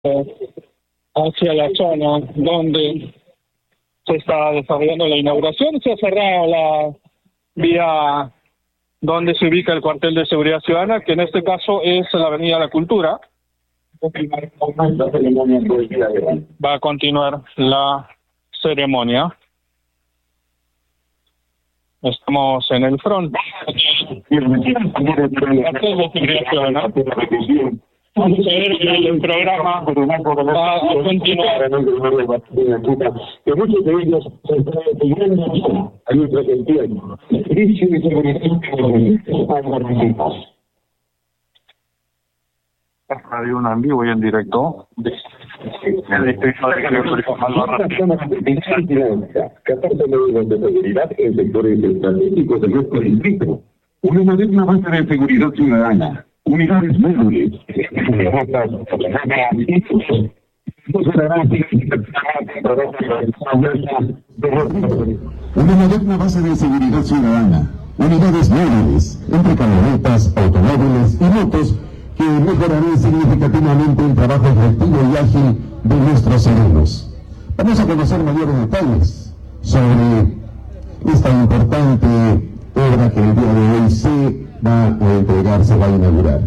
hacia la zona donde se está desarrollando la inauguración. Se ha cerrado la vía donde se ubica el cuartel de seguridad ciudadana, que en este caso es la Avenida La Cultura. Va a continuar la ceremonia. Estamos en el front. Vamos a ver el programa va a continuar. Que muchos de ellos se están refiriendo a nuestro sentido. Servicio de seguridad. Radio Una en vivo y en directo. El distrito de Turismo Malvarra. 14 medidas de seguridad en sectores estratégicos de nuestro distrito. Una moderna base de seguridad ciudadana. Unidades móviles. Una moderna base de seguridad ciudadana. Unidades móviles, entre camionetas, automóviles y motos, que mejorarán significativamente el trabajo efectivo y ágil de nuestros serenos. Vamos a conocer mayores detalles sobre esta importante obra que el día de hoy se va a entregar, se va a inaugurar.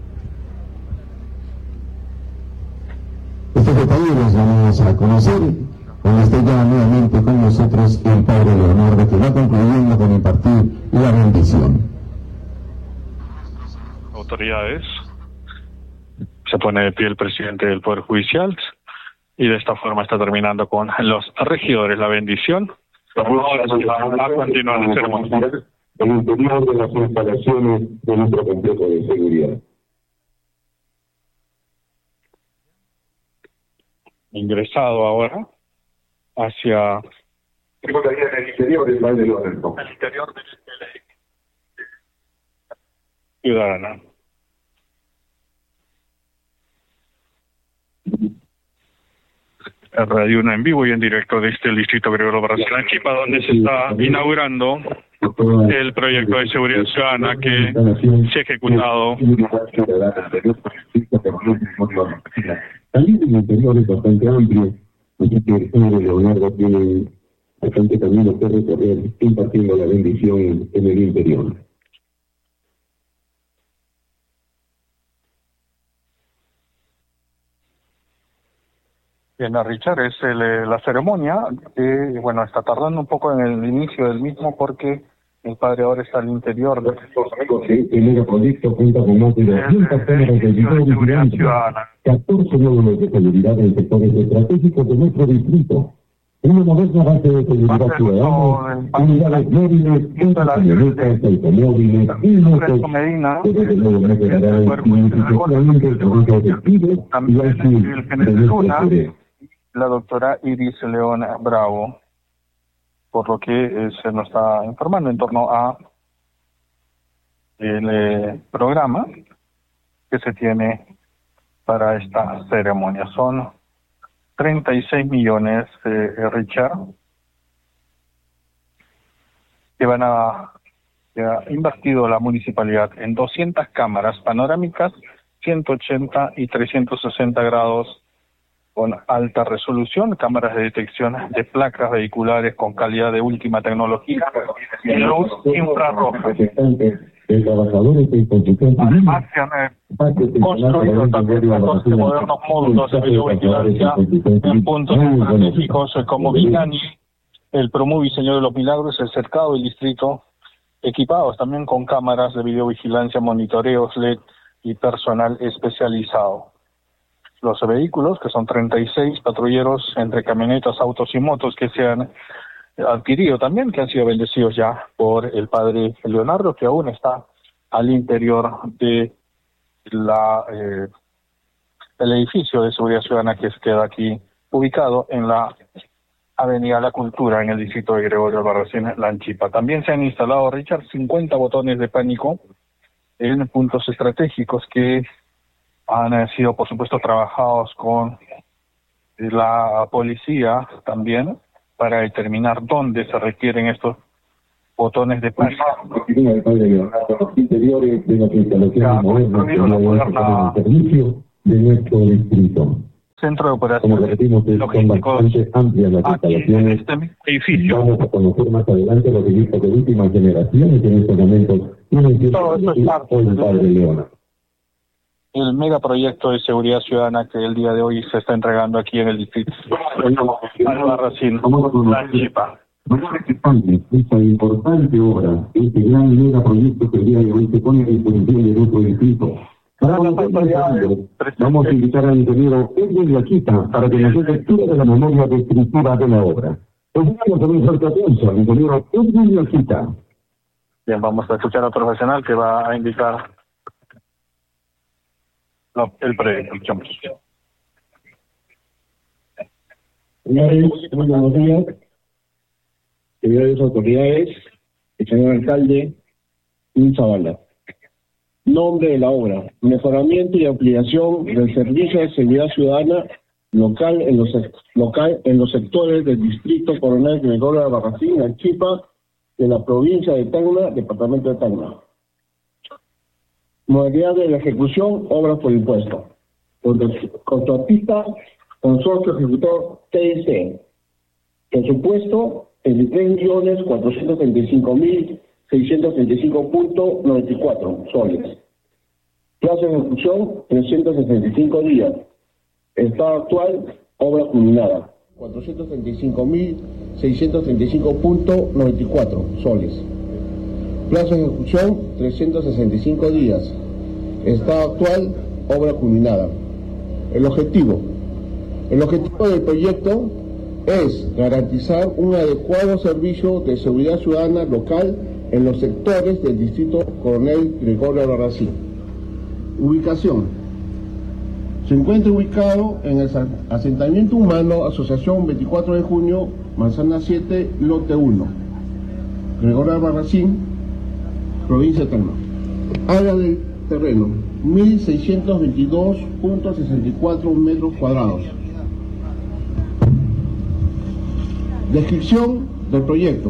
Estos detalles los vamos a conocer cuando esté ya nuevamente con nosotros el padre Leonardo, que va concluyendo con impartir la bendición. Autoridades. Se pone de pie el presidente del Poder Judicial y de esta forma está terminando con los regidores la bendición. Ahora se va a continuar la ceremonia. El interior de las instalaciones de nuestro complejo de seguridad. Ingresado ahora hacia en el interior del Valle de Lorenzo. el interior de la ciudadana. Radio Una en vivo y en directo desde el distrito Gregorio Barraza Lanchipa, donde se está inaugurando el proyecto de seguridad ciudadana que se ha ejecutado. También el interior es bastante amplio, así que el señor Leonardo tiene bastante camino que recorrer impartiendo la bendición en el interior. Bien, Richard, es la ceremonia, bueno, está tardando un poco en el inicio del mismo porque el padre ahora está al interior de Los amigos, el megaproyecto cuenta con más de 200 cámaras de vigilancia, 14 módulos de seguridad en sectores estratégicos de nuestro distrito, una moderna base de seguridad ciudadana, unidades móviles, camionetas, automóviles y motos, Medina, que desde luego mejorarán significativamente el trabajo efectivo y ágil de nuestros seres. la doctora Iris León Bravo, por lo que se nos está informando en torno a el programa que se tiene para esta ceremonia. Son 36 millones, Richard, que van que ha invertido la municipalidad en 200 cámaras panorámicas, 180 y 360 grados con alta resolución, cámaras de detección de placas vehiculares con calidad de última tecnología y luz infrarroja. De trabajadores de construcción Además, se han construido también 14 modernos módulos de videovigilancia en puntos estratégicos como Vilani, el Promovi Señor de los Milagros, el Cercado del Distrito, equipados también con cámaras de videovigilancia, monitoreos LED y personal especializado. Los vehículos, que son 36 patrulleros entre camionetas, autos y motos que se han adquirido también, que han sido bendecidos ya por el padre Leonardo, que aún está al interior de el edificio de seguridad ciudadana que se queda aquí ubicado en la Avenida La Cultura, en el distrito de Gregorio Albarracín, Lanchipa. También se han instalado, Richard, 50 botones de pánico en puntos estratégicos que han sido, por supuesto, trabajados con la policía también para determinar dónde se requieren estos botones de pánico. Los interiores de las instalaciones modernas de servicio de nuestro distrito. Centro de Como operaciones repetimos, son bastante amplias las instalaciones. Edificio. Vamos a conocer más adelante los equipos de última generación que en estos momentos tienen Todo esto es parte el padre Leona. El megaproyecto de seguridad ciudadana que el día de hoy se está entregando aquí en el distrito. Albarracín, La Chipa. Esta importante obra, este gran megaproyecto que el día de hoy se pone a disposición de nuestro distrito. Vamos a invitar al ingeniero Edwin Yaquita para que nos dé lectura de la memoria descriptiva de la obra. Escuchamos con un fuerte aplauso al ingeniero Edwin Yaquita. Bien, vamos a escuchar al profesional que va a indicar el proyecto. Escuchamos. Señores, muy buenos días. Señores autoridades, el señor alcalde, Zavala. Nombre de la obra: mejoramiento y ampliación del servicio de seguridad ciudadana local en los sectores del distrito Coronel Gregorio Albarracín, Arequipa, de la provincia de Tacna, departamento de Tacna. Modalidad de la ejecución: obras por impuesto. Contratista: consorcio ejecutor TIC. Presupuesto: 23.435.635.94 soles. Plazo de ejecución: 365 días. Estado actual: obra culminada. 435.635.94 soles. Plazo de ejecución: 365 días. Estado actual: obra culminada. El objetivo del proyecto es garantizar un adecuado servicio de seguridad ciudadana local en los sectores del distrito Coronel Gregorio Albarracín. Ubicación: se encuentra ubicado en el asentamiento humano Asociación 24 de Junio, Manzana 7, Lote 1, Gregorio Albarracín, provincia de Tacna. Área del terreno: 1.622.64 metros cuadrados. Descripción del proyecto.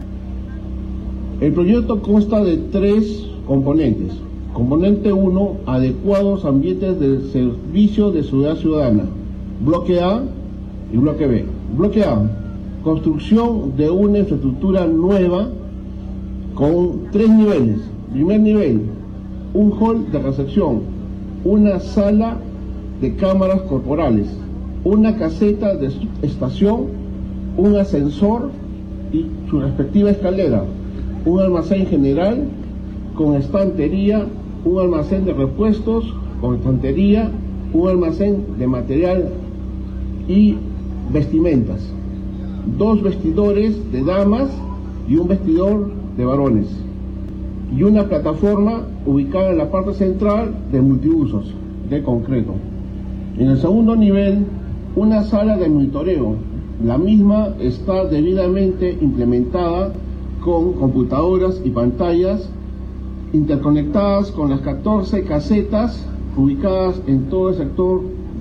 El proyecto consta de 3 componentes. Componente 1, adecuados ambientes de servicio de seguridad ciudadana. Bloque A y bloque B. Bloque A, construcción de una infraestructura nueva con 3 niveles. Primer nivel, un hall de recepción, una sala de cámaras corporales, una caseta de estación, un ascensor y su respectiva escalera, un almacén general con estantería, un almacén de repuestos con estantería, un almacén de material y vestimentas, 2 vestidores de damas y un vestidor de varones, y una plataforma ubicada en la parte central de multiusos de concreto. En el segundo nivel, una sala de monitoreo. La misma está debidamente implementada con computadoras y pantallas interconectadas con las 14 casetas ubicadas en todo el sector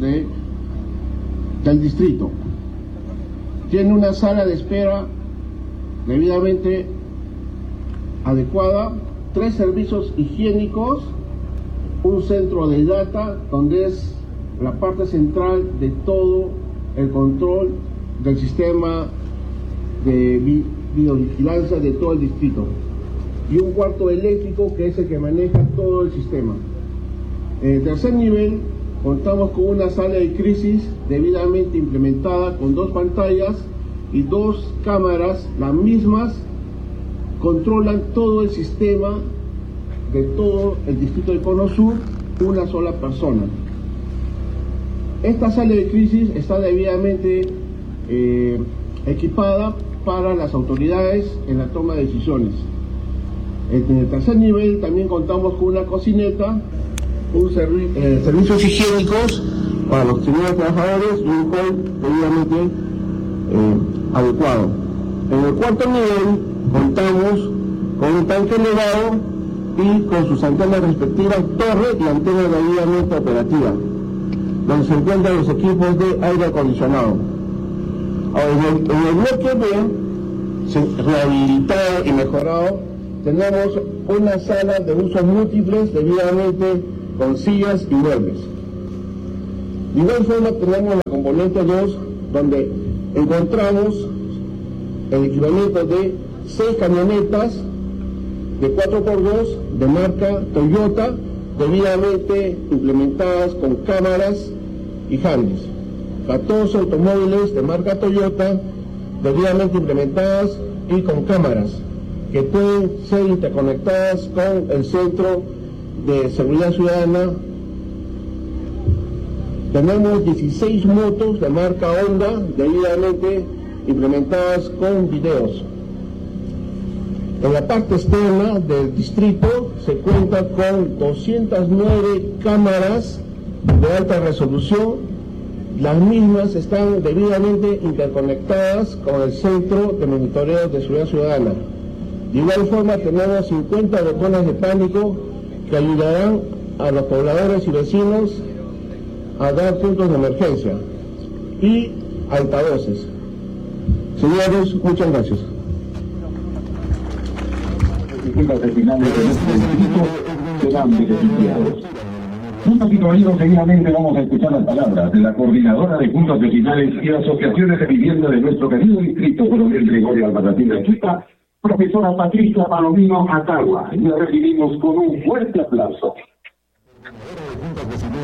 del distrito. Tiene una sala de espera debidamente adecuada, 3 servicios higiénicos, un centro de data donde es la parte central de todo el control del sistema de videovigilancia de todo el distrito, y un cuarto eléctrico que es el que maneja todo el sistema. En el tercer nivel contamos con una sala de crisis debidamente implementada con 2 pantallas y 2 cámaras. Las mismas controlan todo el sistema de todo el distrito de Cono Sur, una sola persona. Esta sala de crisis está debidamente equipada para las autoridades en la toma de decisiones. En el tercer nivel también contamos con una cocineta, servicios higiénicos para los señores trabajadores y un hall debidamente adecuado. En el cuarto nivel contamos con un tanque elevado y con sus antenas respectivas, torre y antena debidamente operativa, donde se encuentran los equipos de aire acondicionado. Ahora, en el bloque B, rehabilitado y mejorado, tenemos una sala de usos múltiples debidamente con sillas y muebles. De igual forma tenemos la componente 2, donde encontramos el equipamiento de 6 camionetas de 4x2 de marca Toyota, debidamente implementadas con cámaras y handys. 14 automóviles de marca Toyota, debidamente implementadas y con cámaras, que pueden ser interconectadas con el Centro de Seguridad Ciudadana. Tenemos 16 motos de marca Honda, debidamente implementadas con videos. En la parte externa del distrito se cuenta con 209 cámaras de alta resolución. Las mismas están debidamente interconectadas con el Centro de Monitoreo de Seguridad Ciudadana. De igual forma tenemos 50 botones de pánico que ayudarán a los pobladores y vecinos a dar puntos de emergencia y altavoces. Señores, muchas gracias. Un poquito amigos, seguidamente vamos a escuchar las palabras de la coordinadora de puntos vecinales y asociaciones de vivienda de nuestro querido distrito, coronel Gregorio Albarracín de Arequipa, profesora Patricia Palomino Atagua, y la recibimos con un fuerte aplauso.